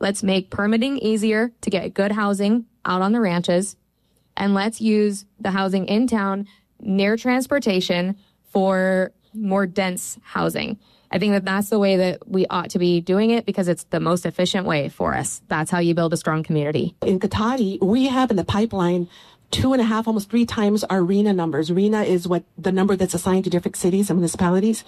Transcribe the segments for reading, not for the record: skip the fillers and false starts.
Let's make permitting easier to get good housing out on the ranches. And let's use the housing in town near transportation for more dense housing. I think that that's the way that we ought to be doing it because it's the most efficient way for us. That's how you build a strong community. In Cotati, we have in the pipeline 2.5, almost 3 times our RHNA numbers. RHNA is what the number that's assigned to different cities and municipalities.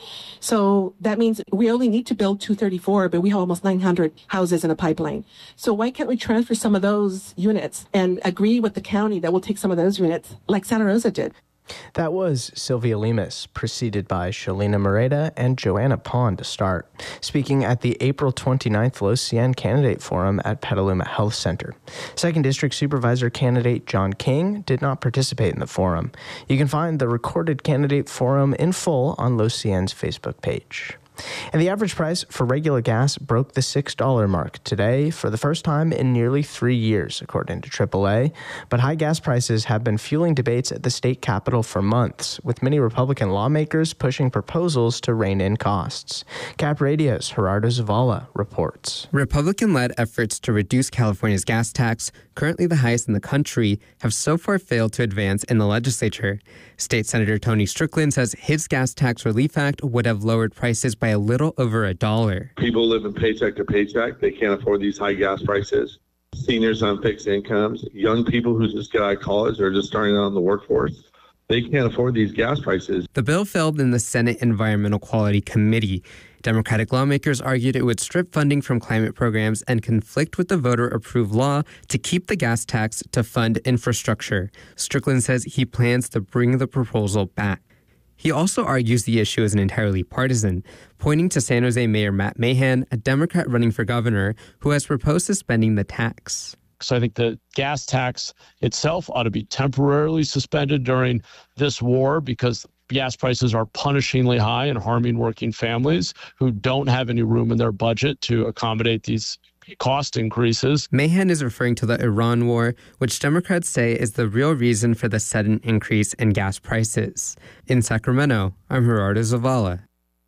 So that means we only need to build 234, but we have almost 900 houses in a pipeline. So why can't we transfer some of those units and agree with the county that we'll take some of those units like Santa Rosa did? That was Sylvia Lemus, preceded by Shalina Moreta and Joanna Pond to start, speaking at the April 29th Los CN Candidate Forum at Petaluma Health Center. 2nd District Supervisor candidate John King did not participate in the forum. You can find the recorded candidate forum in full on Los CN's Facebook page. And the average price for regular gas broke the $6 mark today for the first time in nearly 3 years, according to AAA. But high gas prices have been fueling debates at the state capitol for months, with many Republican lawmakers pushing proposals to rein in costs. Cap Radio's Gerardo Zavala reports. Republican-led efforts to reduce California's gas tax, currently the highest in the country, have so far failed to advance in the legislature. State Senator Tony Strickland says his gas tax relief act would have lowered prices by a little over $1. People living paycheck to paycheck. They can't afford these high gas prices. Seniors on fixed incomes, young people who just got out of college or just starting out in the workforce, they can't afford these gas prices. The bill failed in the Senate Environmental Quality Committee. Democratic lawmakers argued it would strip funding from climate programs and conflict with the voter-approved law to keep the gas tax to fund infrastructure. Strickland says he plans to bring the proposal back. He also argues the issue isn't entirely partisan, pointing to San Jose Mayor Matt Mahan, a Democrat running for governor, who has proposed suspending the tax. So I think the gas tax itself ought to be temporarily suspended during this war because gas prices are punishingly high and harming working families who don't have any room in their budget to accommodate these cost increases. Mahan is referring to the Iran war, which Democrats say is the real reason for the sudden increase in gas prices. In Sacramento, I'm Gerardo Zavala.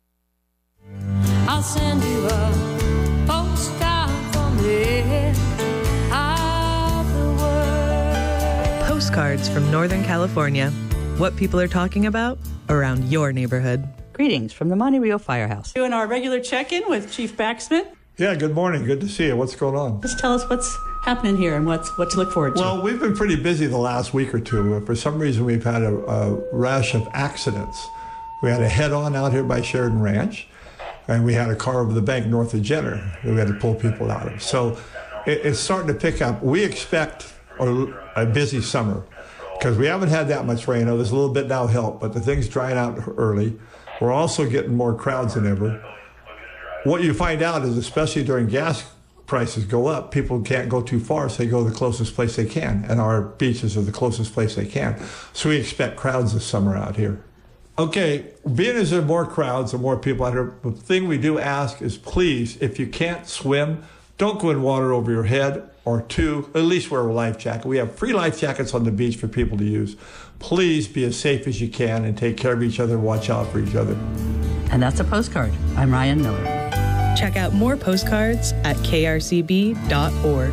I'll send you a postcard from the edge of the world. Postcards from Northern California. What people are talking about around your neighborhood. Greetings from the Monte Rio Firehouse. Doing our regular check-in with Chief Baxman. Yeah, good morning. Good to see you. What's going on? Just tell us what's happening here and what to look forward to. Well, we've been pretty busy the last week or two. For some reason, we've had a rash of accidents. We had a head-on out here by Sheridan Ranch, and we had a car over the bank north of Jenner that we had to pull people out of. So it's starting to pick up. We expect a busy summer because we haven't had that much rain. There's a little bit now help, but the thing's drying out early. We're also getting more crowds than ever. What you find out is, especially during gas prices go up, people can't go too far, so they go to the closest place they can, and our beaches are the closest place they can. So we expect crowds this summer out here. Okay, being as there are more crowds and more people out here, the thing we do ask is please, if you can't swim, don't go in water over your head, or two, at least wear a life jacket. We have free life jackets on the beach for people to use. Please be as safe as you can and take care of each other and watch out for each other. And that's a postcard. I'm Ryan Miller. Check out more postcards at krcb.org.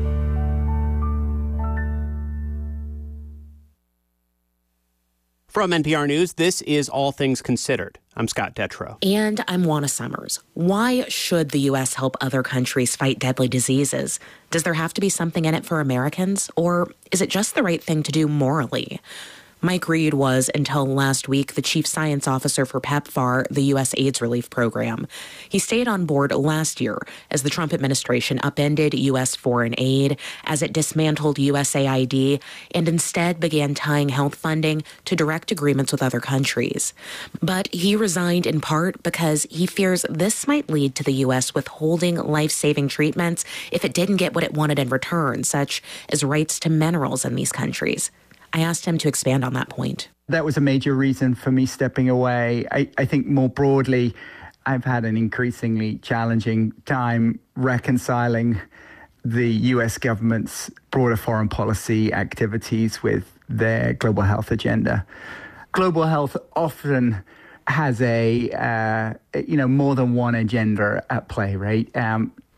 From NPR News, this is All Things Considered. I'm Scott Detrow. And I'm Juana Summers. Why should the U.S. help other countries fight deadly diseases? Does there have to be something in it for Americans? Or is it just the right thing to do morally? Mike Reed was, until last week, the chief science officer for PEPFAR, the U.S. AIDS relief program. He stayed on board last year as the Trump administration upended U.S. foreign aid, as it dismantled USAID, and instead began tying health funding to direct agreements with other countries. But he resigned in part because he fears this might lead to the U.S. withholding life-saving treatments if it didn't get what it wanted in return, such as rights to minerals in these countries. I asked him to expand on that point. That was a major reason for me stepping away. I think more broadly, I've had an increasingly challenging time reconciling the U.S. government's broader foreign policy activities with their global health agenda. Global health often has a, more than one agenda at play, right?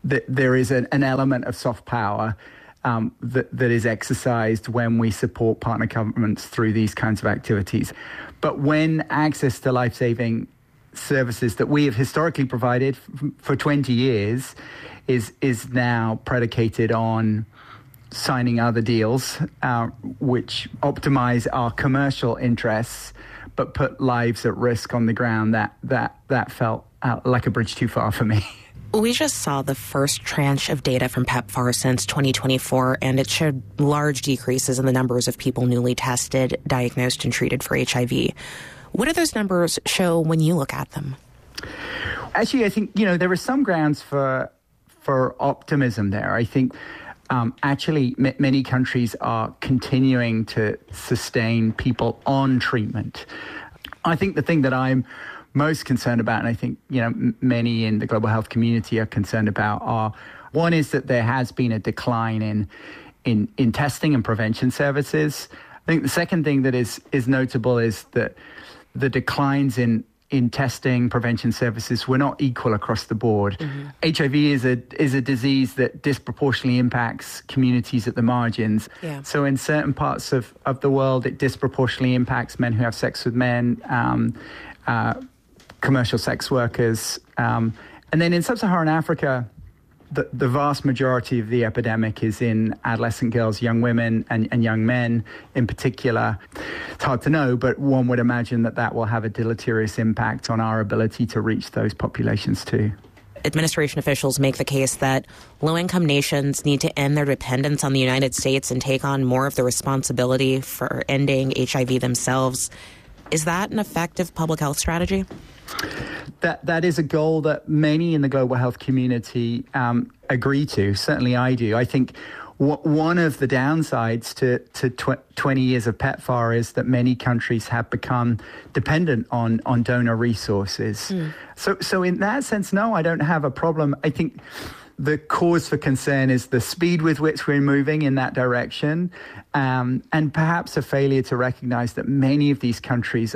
there is an element of soft power that is exercised when we support partner governments through these kinds of activities. But when access to life-saving services that we have historically provided for 20 years is now predicated on signing other deals, which optimize our commercial interests, but put lives at risk on the ground, that felt like a bridge too far for me. We just saw the first tranche of data from PEPFAR since 2024, and it showed large decreases in the numbers of people newly tested, diagnosed, and treated for HIV. What do those numbers show when you look at them? Actually, I think, there are some grounds for optimism there. I think actually many countries are continuing to sustain people on treatment. I think the thing that I'm most concerned about, and I think many in the global health community are concerned about, one is that there has been a decline in testing and prevention services. I think the second thing that is notable is that the declines in testing prevention services were not equal across the board. Mm-hmm. HIV is a disease that disproportionately impacts communities at the margins. Yeah. So in certain parts of the world, it disproportionately impacts men who have sex with men, commercial sex workers. And then in sub-Saharan Africa, the vast majority of the epidemic is in adolescent girls, young women, and young men in particular. It's hard to know, but one would imagine that will have a deleterious impact on our ability to reach those populations too. Administration officials make the case that low-income nations need to end their dependence on the United States and take on more of the responsibility for ending HIV themselves. Is that an effective public health strategy? That is a goal that many in the global health community agree to. Certainly I do. I think one of the downsides to 20 years of PEPFAR is that many countries have become dependent on donor resources. So in that sense, no, I don't have a problem. I think the cause for concern is the speed with which we're moving in that direction, and perhaps a failure to recognize that many of these countries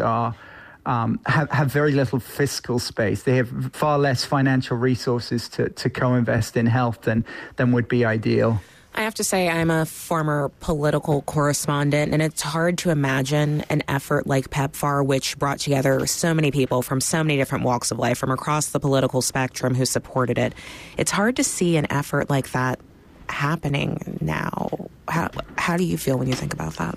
have very little fiscal space. They have far less financial resources to co-invest in health than would be ideal. I have to say I'm a former political correspondent, and it's hard to imagine an effort like PEPFAR, which brought together so many people from so many different walks of life from across the political spectrum who supported it. It's hard to see an effort like that happening now. How do you feel when you think about that?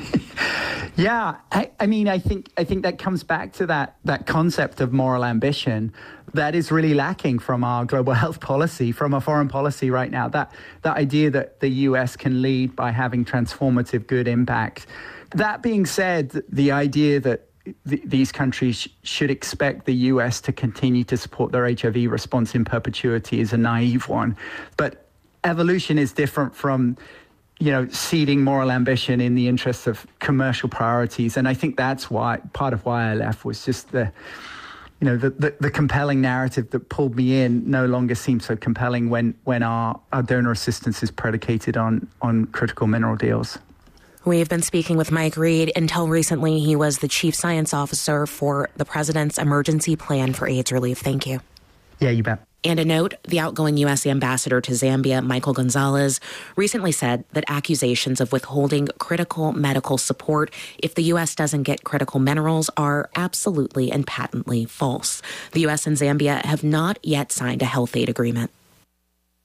Yeah, I mean, I think that comes back to that concept of moral ambition that is really lacking from our global health policy, from our foreign policy right now. That idea that the U.S. can lead by having transformative good impact. That being said, the idea that these countries should expect the U.S. to continue to support their HIV response in perpetuity is a naive one. But evolution is different from ceding moral ambition in the interests of commercial priorities. And I think that's why part of why I left was just the compelling narrative that pulled me in no longer seems so compelling when our donor assistance is predicated on critical mineral deals. We've been speaking with Mike Reed. Until recently, he was the chief science officer for the president's emergency plan for AIDS relief. Thank you. Yeah, you bet. And a note, the outgoing U.S. ambassador to Zambia, Michael Gonzalez, recently said that accusations of withholding critical medical support if the U.S. doesn't get critical minerals are absolutely and patently false. The U.S. and Zambia have not yet signed a health aid agreement.